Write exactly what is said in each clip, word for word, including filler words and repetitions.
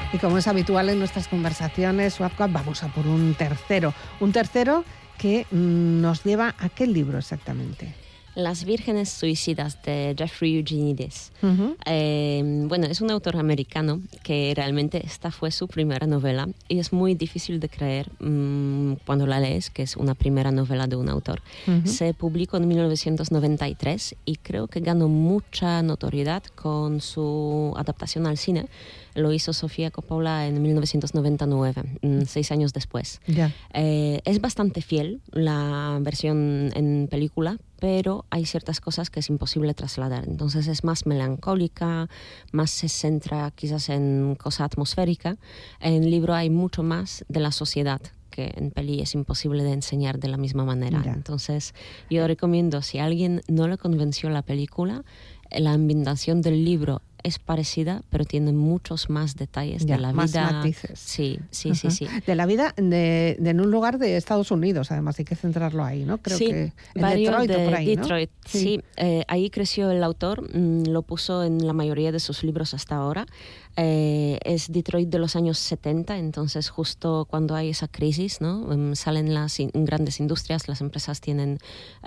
Y como es habitual en nuestras conversaciones, Suazua, vamos a por un tercero. Un tercero que nos lleva a qué libro exactamente. Las vírgenes suicidas de Jeffrey Eugenides. Uh-huh. Eh, bueno, es un autor americano que realmente esta fue su primera novela y es muy difícil de creer mmm, cuando la lees que es una primera novela de un autor. Uh-huh. Se publicó en mil novecientos noventa y tres y creo que ganó mucha notoriedad con su adaptación al cine. Lo hizo Sofía Coppola en mil novecientos noventa y nueve, seis años después. Yeah. Eh, es bastante fiel la versión en película, pero hay ciertas cosas que es imposible trasladar. Entonces es más melancólica, más se centra quizás en cosa atmosférica. En el libro hay mucho más de la sociedad, que en peli es imposible de enseñar de la misma manera. Yeah. Entonces yo recomiendo, si a alguien no le convenció la película, la ambientación del libro es parecida, pero tiene muchos más detalles ya, de la más vida. Matices. Sí, sí, uh-huh. sí, sí. De la vida de, de en un lugar de Estados Unidos, además hay que centrarlo ahí, ¿no? Creo sí, que en barrio Detroit de o por ahí, ¿no? Detroit, sí. sí eh, ahí creció el autor, mmm, lo puso en la mayoría de sus libros hasta ahora. Eh, es Detroit de los años setenta, entonces justo cuando hay esa crisis, ¿no? Um, salen las in- grandes industrias, las empresas tienen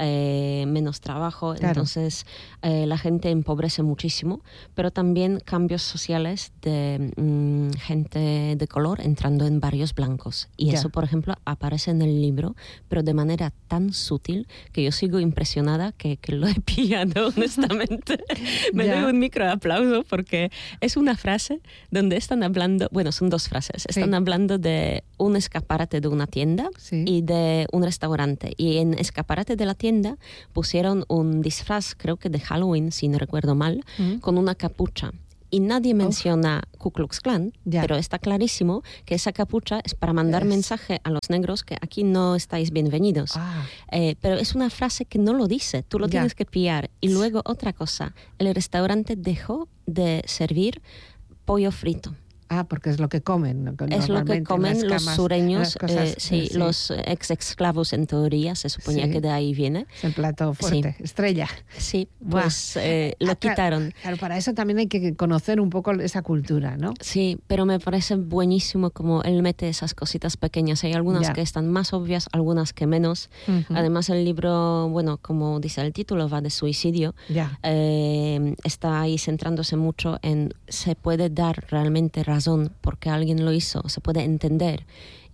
eh, menos trabajo, claro. entonces eh, la gente empobrece muchísimo, pero también cambios sociales de um, gente de color entrando en barrios blancos. Y yeah. eso, por ejemplo, aparece en el libro, pero de manera tan sutil que yo sigo impresionada que, que lo he pillado, honestamente. Me yeah. doy un micro aplauso porque es una frase donde están hablando, bueno, son dos frases, están sí. hablando de un escaparate de una tienda sí. y de un restaurante. Y en escaparate de la tienda pusieron un disfraz, creo que de Halloween, si no recuerdo mal, mm. con una capucha. Y nadie menciona oh. Ku Klux Klan, yeah. pero está clarísimo que esa capucha es para mandar yes. mensaje a los negros que aquí no estáis bienvenidos. Ah. Eh, pero es una frase que no lo dice, tú lo yeah. tienes que pillar. Y luego otra cosa, el restaurante dejó de servir pollo frito. Ah, porque es lo que comen. ¿no? Es lo que comen los camas, sureños, cosas, eh, sí, sí. los ex-esclavos en teoría, se suponía sí. que de ahí viene. Es el plato fuerte, sí. estrella. Sí, pues eh, lo ah, claro, quitaron. Claro, para eso también hay que conocer un poco esa cultura, ¿no? Sí, pero me parece buenísimo como él mete esas cositas pequeñas. Hay algunas ya. que están más obvias, algunas que menos. Uh-huh. Además el libro, bueno, como dice el título, va de suicidio. Ya. Eh, está ahí centrándose mucho en se puede dar realmente razón porque alguien lo hizo, se puede entender.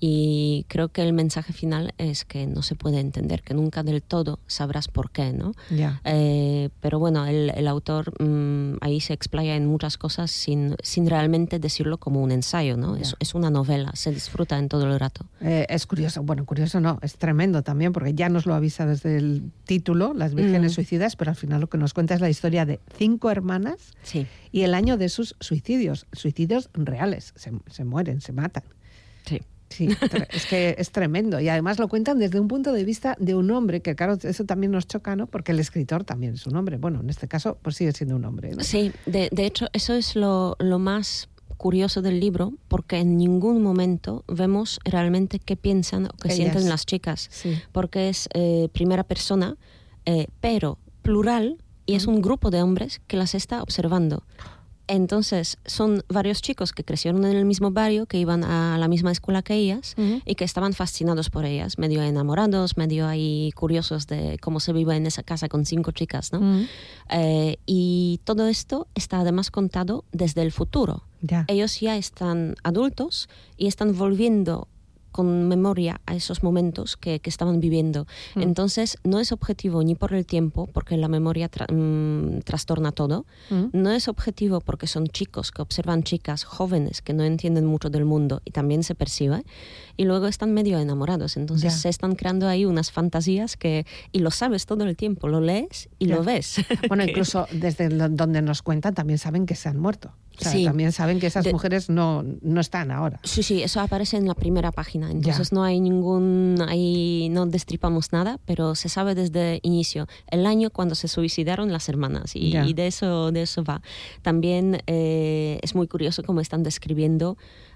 Y creo que el mensaje final es que no se puede entender, que nunca del todo sabrás por qué, ¿no? Yeah. Eh, pero bueno, el, el autor mmm, ahí se explaya en muchas cosas sin, sin realmente decirlo como un ensayo, ¿no? Yeah. Es, es una novela, se disfruta en todo el rato. Eh, es curioso, bueno, curioso no, es tremendo también, porque ya nos lo avisa desde el título, Las vírgenes mm. suicidas, pero al final lo que nos cuenta es la historia de cinco hermanas sí. y el año de sus suicidios, suicidios reales, se, se mueren, se matan. Sí. Sí, es que es tremendo. Y además lo cuentan desde un punto de vista de un hombre, que claro, eso también nos choca, ¿no? Porque el escritor también es un hombre. Bueno, en este caso, pues sigue siendo un hombre, ¿no? Sí, de, de hecho, eso es lo, lo más curioso del libro, porque en ningún momento vemos realmente qué piensan o qué Ellas. sienten las chicas. Sí. Porque es eh, primera persona, eh, pero plural, y es un grupo de hombres que las está observando. Entonces, son varios chicos que crecieron en el mismo barrio, que iban a la misma escuela que ellas uh-huh. y que estaban fascinados por ellas, medio enamorados, medio ahí curiosos de cómo se vive en esa casa con cinco chicas, ¿no? Uh-huh. Eh, y todo esto está además contado desde el futuro. Yeah. Ellos ya están adultos y están volviendo con memoria a esos momentos que, que estaban viviendo. Mm. Entonces, no es objetivo ni por el tiempo, porque la memoria tra- mm, trastorna todo. Mm. No es objetivo porque son chicos que observan chicas jóvenes que no entienden mucho del mundo y también se percibe. Y luego están medio enamorados. Entonces, yeah. se están creando ahí unas fantasías que... Y lo sabes todo el tiempo, lo lees y yeah. lo ves. Bueno, incluso desde donde nos cuentan también saben que se han muerto. O sea, sí. también saben que esas de, mujeres no, no están ahora. Sí, sí, eso aparece en la primera página. Entonces ya. no hay ningún, ahí no destripamos nada, pero se sabe desde inicio, el año cuando se suicidaron las hermanas y, y de eso, de eso va. También eh, es muy curioso cómo están describiendo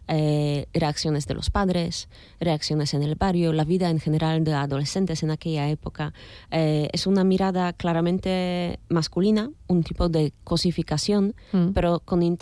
Eh, reacciones de los padres, reacciones en el barrio, la vida en general de adolescentes en aquella época. Eh, es una mirada claramente masculina, un tipo de cosificación, mm. pero con intención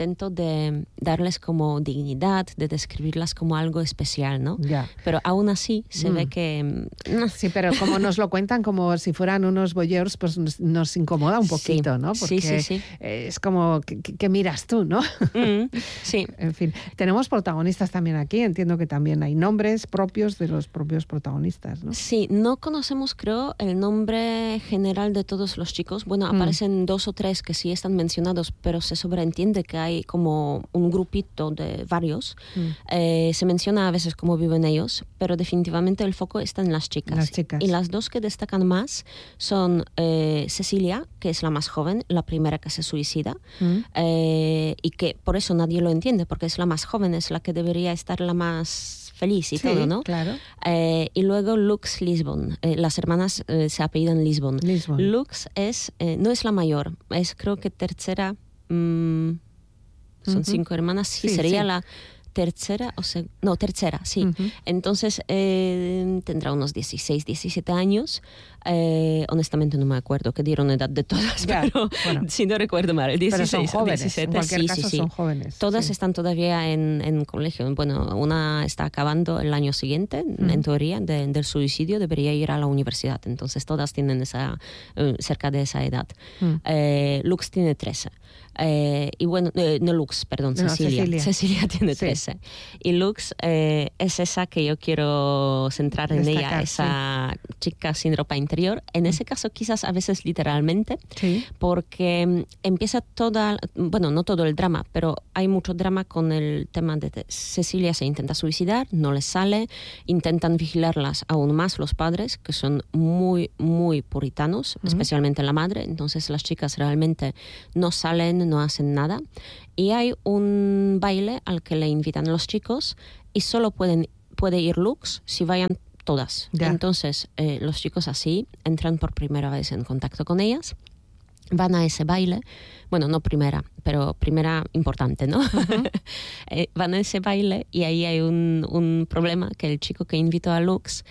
intento de darles como dignidad, de describirlas como algo especial, ¿no? Ya. Pero aún así se mm. ve que... Sí, pero como nos lo cuentan como si fueran unos voyeurs, pues nos, nos incomoda un poquito, sí. ¿no? Porque sí, sí, sí. es como, ¿qué, qué miras tú, no? Mm, sí. En fin, tenemos protagonistas también aquí. Entiendo que también hay nombres propios de los propios protagonistas, ¿no? Sí, no conocemos, creo, el nombre general de todos los chicos. Bueno, mm. aparecen dos o tres que sí están mencionados, pero se sobreentiende que hay como un grupito de varios. Mm. Eh, se menciona a veces cómo viven ellos, pero definitivamente el foco está en las chicas. Las chicas. Y las dos que destacan más son eh, Cecilia, que es la más joven, la primera que se suicida, mm. eh, y que por eso nadie lo entiende, porque es la más joven, es la que debería estar la más feliz y sí, todo, ¿no? Claro. Eh, y luego Lux Lisbon. Eh, las hermanas eh, se apellidan Lisbon. Lisbon. Lux es, eh, no es la mayor, es creo que tercera. Mmm, son uh-huh. cinco hermanas, sí, sí sería sí. la tercera o seg- no, tercera, sí. Uh-huh. Entonces eh, tendrá unos dieciséis, diecisiete años. Eh, honestamente no me acuerdo que dieron edad de todas, ya, pero bueno. si no recuerdo mal, dieciséis, pero son jóvenes, diecisiete, en cualquier sí, caso sí, sí. son jóvenes. Todas sí. están todavía en, en colegio. Bueno, una está acabando el año siguiente, uh-huh. en teoría, de, del suicidio, debería ir a la universidad. Entonces todas tienen esa, uh, cerca de esa edad. Uh-huh. Eh, Lux tiene trece. Eh, y bueno, eh, no Lux, perdón, no, Cecilia. Cecilia. Cecilia tiene trece. Sí. Y Lux eh, es esa que yo quiero centrar en Destacar, ella, esa sí. chica sin ropa interior. En uh-huh. ese caso quizás a veces literalmente, sí. porque empieza toda, bueno, no todo el drama, pero hay mucho drama con el tema de Cecilia se intenta suicidar, no le sale, intentan vigilarlas aún más los padres, que son muy, muy puritanos, uh-huh. especialmente la madre, entonces las chicas realmente no salen, no hacen nada, y hay un baile al que le invitan los chicos y solo pueden, puede ir Lux si vayan todas. Ya. Entonces, eh, los chicos así entran por primera vez en contacto con ellas, van a ese baile, bueno, no primera, pero primera importante, ¿no? Uh-huh. eh, van a ese baile y ahí hay un, un problema, que el chico que invitó a Lux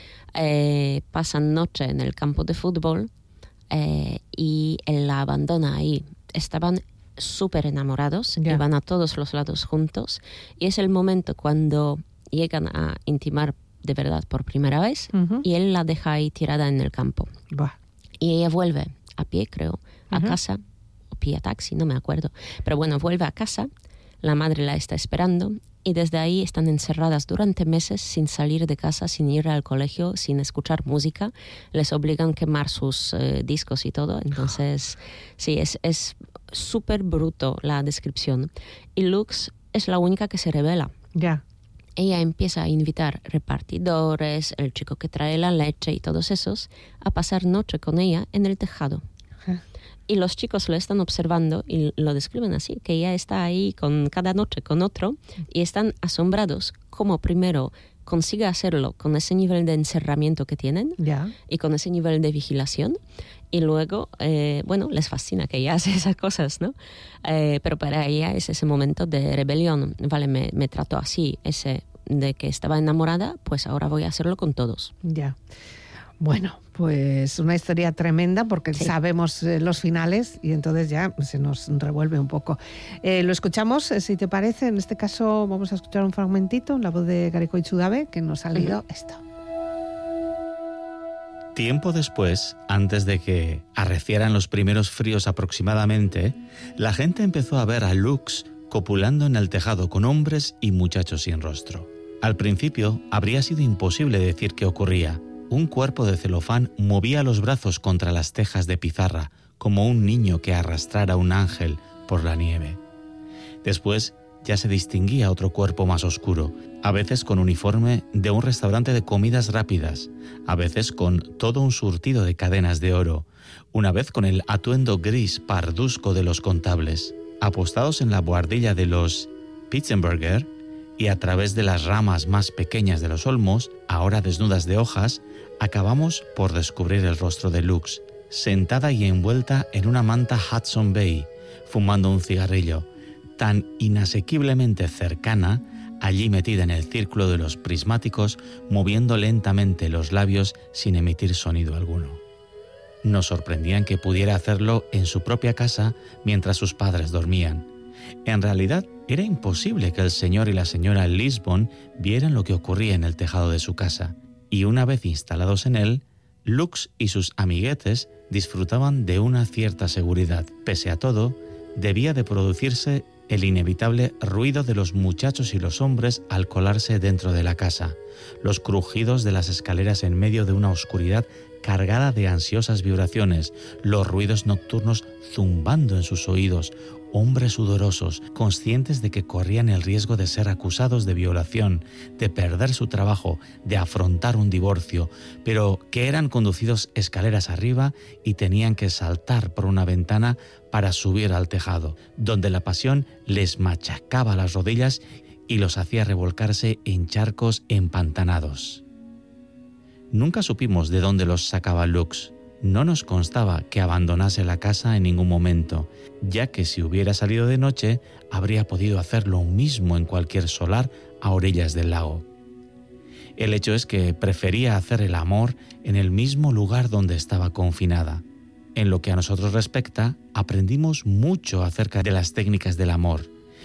eh, pasa noche en el campo de fútbol eh, y él la abandona ahí. Estaban súper enamorados, yeah. y van a todos los lados juntos, y es el momento cuando llegan a intimar de verdad por primera vez, uh-huh. y él la deja ahí tirada en el campo. Bah. Y ella vuelve a pie, creo, a uh-huh. casa, o pie a taxi, no me acuerdo. Pero bueno, vuelve a casa, la madre la está esperando, y desde ahí están encerradas durante meses sin salir de casa, sin ir al colegio, sin escuchar música. Les obligan a quemar sus eh, discos y todo. Entonces, sí, es, es súper bruto la descripción. Y Lux es la única que se revela. Ya. Yeah. Ella empieza a invitar repartidores, el chico que trae la leche y todos esos, a pasar noche con ella en el tejado. Uh-huh. Y los chicos lo están observando y lo describen así, que ella está ahí con cada noche con otro y están asombrados cómo primero consigue hacerlo con ese nivel de encerramiento que tienen, yeah. y con ese nivel de vigilación, y luego, eh, bueno, les fascina que ella hace esas cosas, ¿no? Eh, pero para ella es ese momento de rebelión. Vale, me, me trató así, ese de que estaba enamorada, pues ahora voy a hacerlo con todos. Ya. Yeah. Bueno, pues una historia tremenda porque sí. sabemos eh, los finales y entonces ya se nos revuelve un poco. Eh, lo escuchamos, eh, si te parece. En este caso vamos a escuchar un fragmentito en la voz de Gariko Itsudabe, que nos ha leído uh-huh. esto. Tiempo después, antes de que arrecieran los primeros fríos aproximadamente, la gente empezó a ver a Lux copulando en el tejado con hombres y muchachos sin rostro. Al principio habría sido imposible decir qué ocurría. Un cuerpo de celofán movía los brazos contra las tejas de pizarra, como un niño que arrastrara un ángel por la nieve. Después ya se distinguía otro cuerpo más oscuro, a veces con uniforme de un restaurante de comidas rápidas, a veces con todo un surtido de cadenas de oro, una vez con el atuendo gris parduzco de los contables, apostados en la buhardilla de los Pitzenberger, y a través de las ramas más pequeñas de los olmos, ahora desnudas de hojas, acabamos por descubrir el rostro de Lux, sentada y envuelta en una manta Hudson Bay, fumando un cigarrillo, tan inasequiblemente cercana, allí metida en el círculo de los prismáticos, moviendo lentamente los labios sin emitir sonido alguno. Nos sorprendían que pudiera hacerlo en su propia casa mientras sus padres dormían, En realidad, era imposible que el señor y la señora Lisbon vieran lo que ocurría en el tejado de su casa, y una vez instalados en él, Lux y sus amiguetes disfrutaban de una cierta seguridad. Pese a todo, debía de producirse el inevitable ruido de los muchachos y los hombres al colarse dentro de la casa, los crujidos de las escaleras en medio de una oscuridad cargada de ansiosas vibraciones, los ruidos nocturnos zumbando en sus oídos, hombres sudorosos, conscientes de que corrían el riesgo de ser acusados de violación, de perder su trabajo, de afrontar un divorcio, pero que eran conducidos escaleras arriba y tenían que saltar por una ventana para subir al tejado, donde la pasión les machacaba las rodillas y los hacía revolcarse en charcos empantanados. Nunca supimos de dónde los sacaba Lux. No nos constaba que abandonase la casa en ningún momento, ya que si hubiera salido de noche, habría podido hacer lo mismo en cualquier solar a orillas del lago. El hecho es que prefería hacer el amor en el mismo lugar donde estaba confinada. En lo que a nosotros respecta, aprendimos mucho acerca de las técnicas del amor,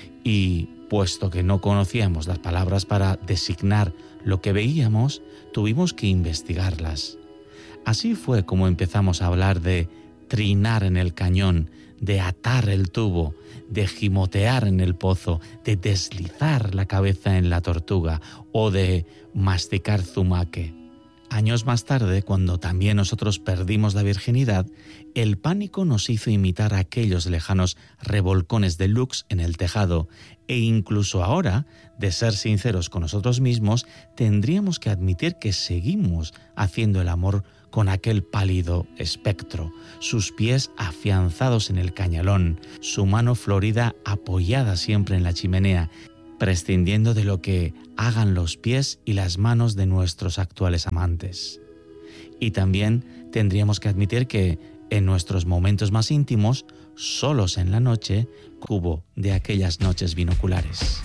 y puesto que no conocíamos las palabras para designar lo que veíamos, tuvimos que investigarlas. Así fue como empezamos a hablar de trinar en el cañón, de atar el tubo, de gimotear en el pozo, de deslizar la cabeza en la tortuga o de masticar zumaque. Años más tarde, cuando también nosotros perdimos la virginidad, el pánico nos hizo imitar aquellos lejanos revolcones de Lux en el tejado, e incluso ahora, de ser sinceros con nosotros mismos, tendríamos que admitir que seguimos haciendo el amor con aquel pálido espectro, sus pies afianzados en el cañalón, su mano florida apoyada siempre en la chimenea, prescindiendo de lo que hagan los pies y las manos de nuestros actuales amantes. Y también tendríamos que admitir que en nuestros momentos más íntimos, solos en la noche, hubo de aquellas noches binoculares.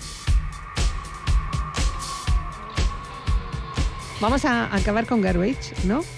Vamos a acabar con Garbage, ¿no?